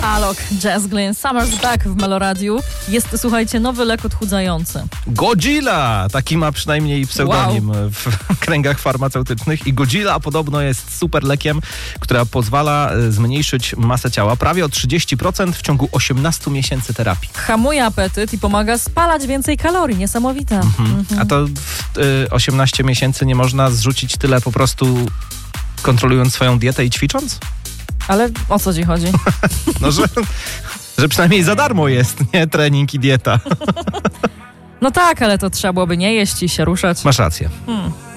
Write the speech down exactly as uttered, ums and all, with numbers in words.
Alok, Jazz Glynn, Summer's Back w Meloradiu. Jest, słuchajcie, nowy lek odchudzający. Godzilla! Taki ma przynajmniej pseudonim Wow. w kręgach farmaceutycznych. I Godzilla podobno jest super lekiem, która pozwala zmniejszyć masę ciała prawie o trzydzieści procent w ciągu osiemnastu miesięcy terapii. Hamuje apetyt i pomaga spalać więcej kalorii. Niesamowite. Mhm. Mhm. A to w y, osiemnaście miesięcy nie można zrzucić tyle po prostu kontrolując swoją dietę i ćwicząc? Ale o co ci chodzi? No, że, że przynajmniej za darmo jest, nie? Trening i dieta. No tak, ale to trzeba byłoby nie jeść i się ruszać. Masz rację. Hmm.